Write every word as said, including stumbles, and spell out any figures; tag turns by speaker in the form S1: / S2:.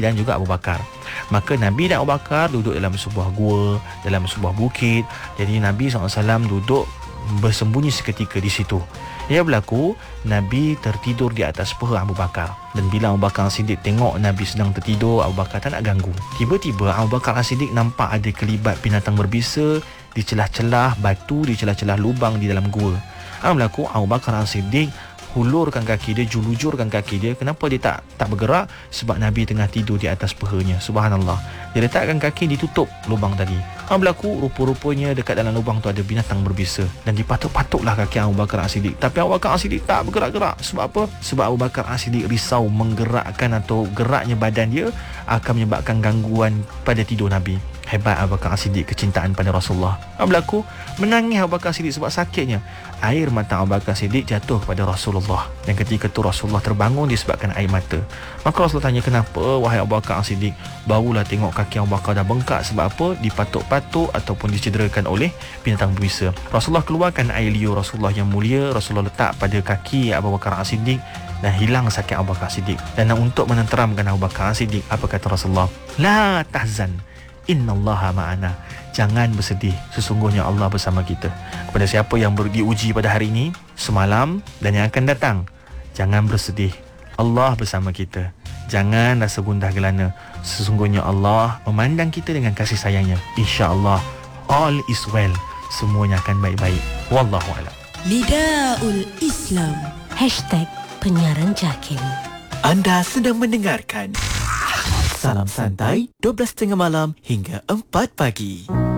S1: Nabi dan juga Abu Bakar. Maka Nabi dan Abu Bakar duduk dalam sebuah gua, dalam sebuah bukit. Jadi Nabi sallallahu alaihi wasallam duduk bersembunyi seketika di situ. Ia berlaku, Nabi tertidur di atas peha Abu Bakar. Dan bila Abu Bakar As-Siddiq tengok Nabi sedang tertidur, Abu Bakar tak nak ganggu. Tiba-tiba Abu Bakar As-Siddiq nampak ada kelibat binatang berbisa di celah-celah batu, di celah-celah lubang di dalam gua. Apa berlaku? Abu Bakar As-Siddiq hulurkan kaki dia, julujurkan kaki dia. Kenapa dia tak tak bergerak? Sebab Nabi tengah tidur di atas pehanya. Subhanallah. Dia letakkan kaki ditutup lubang tadi. Apa berlaku? Rupa-rupanya dekat dalam lubang tu ada binatang berbisa dan dipatuk-patuklah kaki Abu Bakar As-Siddiq. Tapi Abu Bakar As-Siddiq tak bergerak-gerak. Sebab apa? Sebab Abu Bakar As-Siddiq risau menggerakkan atau geraknya badan dia akan menyebabkan gangguan pada tidur Nabi. Hebat Abu Bakar As-Siddiq kecintaan pada Rasulullah. Apa berlaku? Menangis Abu Bakar As-Siddiq sebab sakitnya. Air mata Abu Bakar As-Siddiq jatuh kepada Rasulullah. Dan ketika itu Rasulullah terbangun disebabkan air mata. Maka Rasulullah tanya, kenapa wahai Abu Bakar As-Siddiq? Barulah tengok kaki Abu Bakar dah bengkak. Sebab apa? Dipatuk-patuk ataupun dicederakan oleh binatang berbisa. Rasulullah keluarkan air liur Rasulullah yang mulia. Rasulullah letak pada kaki Abu Bakar As-Siddiq dan hilang sakit Abu Bakar As-Siddiq. Dan untuk menenteramkan Abu Bakar As-Siddiq, apa kata Rasulullah? La tahzan, innallaha ma'ana. Jangan bersedih, sesungguhnya Allah bersama kita. Kepada siapa yang diuji pada hari ini, semalam dan yang akan datang, jangan bersedih, Allah bersama kita. Jangan rasa gundah gelana, sesungguhnya Allah memandang kita dengan kasih sayangnya. InsyaAllah all is well, semuanya akan baik-baik. Wallahu a'lam.
S2: Nidaul Islam Hashtag Penyiaran Jakim.
S3: Anda sedang mendengarkan Salam Santai, dua belas tiga puluh malam hingga empat pagi.